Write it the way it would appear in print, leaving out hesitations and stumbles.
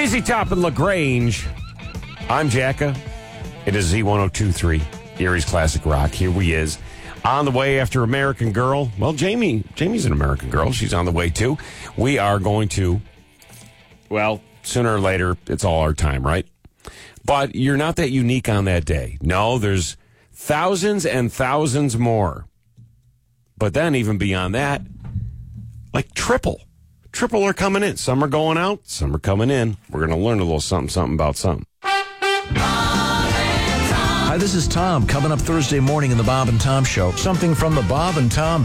ZZ Top and LaGrange. I'm Jacka. It is Z1023, Erie's Classic Rock. Here we is. On the way after American Girl. Well, Jamie's an American Girl. She's on the way, too. We are going to, well, sooner or later, it's all our time, right? But you're not that unique on that day. No, there's thousands and thousands more. But then even beyond that, like triple are coming in. Some are going out, some are coming in. We're going to learn a little something about something. Hi, this is Tom. Coming up Thursday morning in the Bob and Tom Show. Something from the Bob and Tom